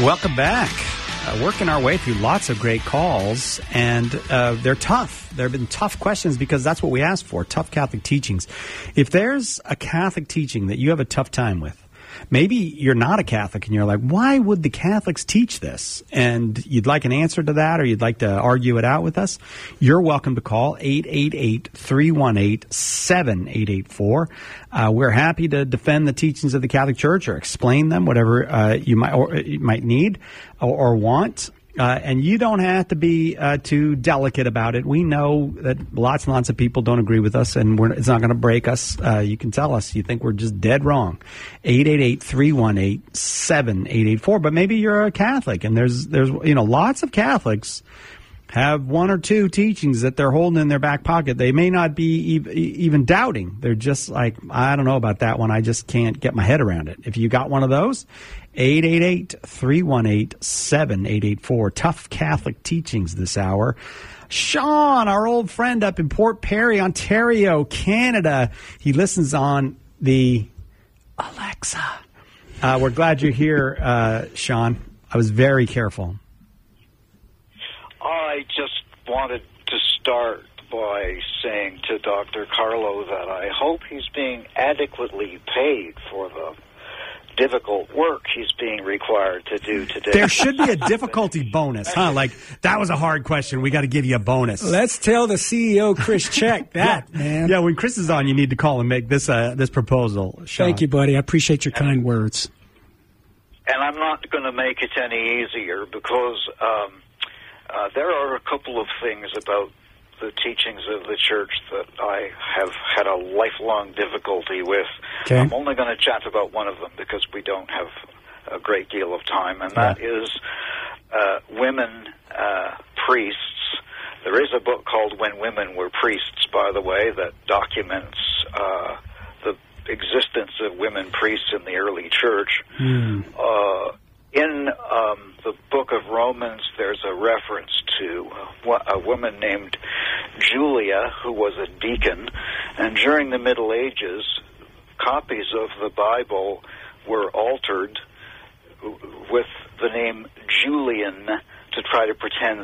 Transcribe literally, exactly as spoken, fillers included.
Welcome back. Uh, working our way through lots of great calls, and uh, they're tough. There have been tough questions because that's what we asked for, tough Catholic teachings. If there's a Catholic teaching that you have a tough time with, maybe you're not a Catholic and you're like, why would the Catholics teach this? And you'd like an answer to that, or you'd like to argue it out with us, you're welcome to call eight eight eight, three one eight, seven eight eight four. Uh, we're happy to defend the teachings of the Catholic Church or explain them, whatever uh, you might or you might need or, or want. Uh, and you don't have to be uh, too delicate about it. We know that lots and lots of people don't agree with us, and we're, it's not going to break us. Uh, you can tell us you think we're just dead wrong. eight eight eight, three one eight, seven eight eight four. But maybe you're a Catholic, and there's, there's you know, lots of Catholics have one or two teachings that they're holding in their back pocket. They may not be e- even doubting. They're just like, I don't know about that one. I just can't get my head around it. If you got one of those, eight eight eight, three one eight, seven eight eight four. Tough Catholic teachings this hour. Sean, our old friend up in Port Perry, Ontario, Canada. He listens on the Alexa. Uh, we're glad you're here, uh, Sean. I was very careful. I just wanted to start by saying to Doctor Carlo that I hope he's being adequately paid for the difficult work he's being required to do today. There should be a difficulty bonus, huh? Like, that was a hard question. We got to give you a bonus. Let's tell the C E O, Chris Check, that, yeah. man. Yeah, when Chris is on, you need to call and make this uh, this proposal, Sean. Thank you, buddy. I appreciate your kind words. And I'm not going to make it any easier because um, uh, there are a couple of things about the teachings of the church that I have had a lifelong difficulty with. Okay. I'm only going to chat about one of them because we don't have a great deal of time, and that yeah. is uh, women uh, priests. There is a book called When Women Were Priests, by the way, that documents uh, the existence of women priests in the early church. Mm. Uh, in um, the book of Romans, there's a reference to a woman named Julia, who was a deacon, and during the Middle Ages, copies of the Bible were altered with the name Julian to try to pretend